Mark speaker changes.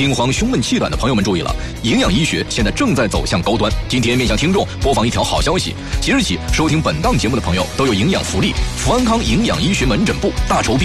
Speaker 1: 心慌、胸闷、气短的朋友们注意了，营养医学现在正在走向高端。今天面向听众播放一条好消息，即日起收听本档节目的朋友都有营养福利。福安康营养医学门诊部大筹